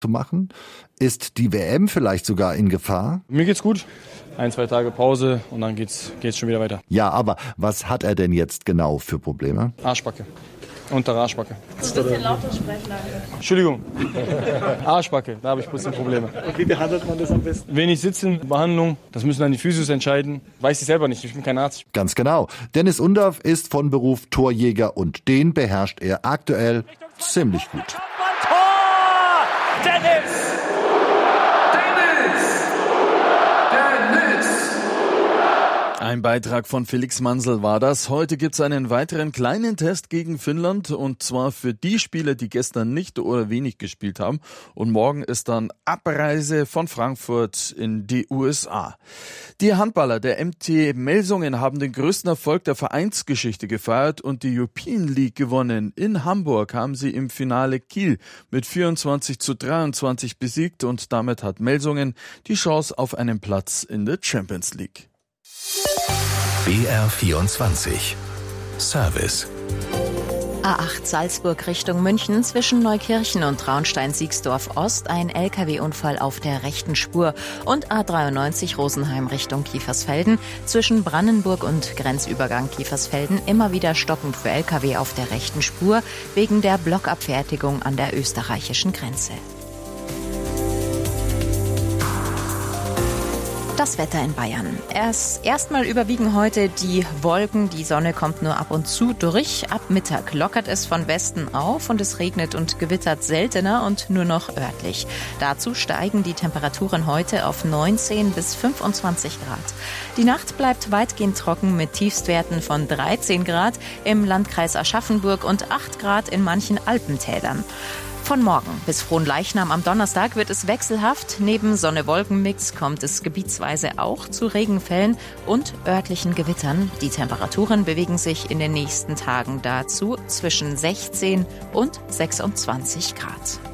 zu machen? Ist die WM vielleicht sogar in Gefahr? Mir geht's gut. 1-2 Tage Pause und dann geht's schon wieder weiter. Ja, aber was hat er denn jetzt genau für Probleme? Arschbacke. Untere Arschbacke. So ein bisschen lauter sprechen, danke. Entschuldigung. Arschbacke, da habe ich ein bisschen Probleme. Und wie behandelt man das am besten? Wenig sitzen, Behandlung, das müssen dann die Physios entscheiden. Weiß ich selber nicht, ich bin kein Arzt. Ganz genau. Dennis Undaff ist von Beruf Torjäger und den beherrscht er aktuell ziemlich gut. Tor! Dennis! Ein Beitrag von Felix Mansel war das. Heute gibt's einen weiteren kleinen Test gegen Finnland und zwar für die Spieler, die gestern nicht oder wenig gespielt haben. Und morgen ist dann Abreise von Frankfurt in die USA. Die Handballer der MT Melsungen haben den größten Erfolg der Vereinsgeschichte gefeiert und die European League gewonnen. In Hamburg haben sie im Finale Kiel mit 24-23 besiegt und damit hat Melsungen die Chance auf einen Platz in der Champions League. BR24 Service A8 Salzburg Richtung München zwischen Neukirchen und Traunstein-Siegsdorf Ost ein LKW-Unfall auf der rechten Spur und A93 Rosenheim Richtung Kiefersfelden zwischen Brandenburg und Grenzübergang Kiefersfelden immer wieder stockend für LKW auf der rechten Spur wegen der Blockabfertigung an der österreichischen Grenze. Das Wetter in Bayern. Erstmal überwiegen heute die Wolken, die Sonne kommt nur ab und zu durch. Ab Mittag lockert es von Westen auf und es regnet und gewittert seltener und nur noch örtlich. Dazu steigen die Temperaturen heute auf 19 bis 25 Grad. Die Nacht bleibt weitgehend trocken mit Tiefstwerten von 13 Grad im Landkreis Aschaffenburg und 8 Grad in manchen Alpentälern. Von morgen bis Fronleichnam am Donnerstag wird es wechselhaft. Neben Sonne-Wolken-Mix kommt es gebietsweise auch zu Regenfällen und örtlichen Gewittern. Die Temperaturen bewegen sich in den nächsten Tagen dazu zwischen 16 und 26 Grad.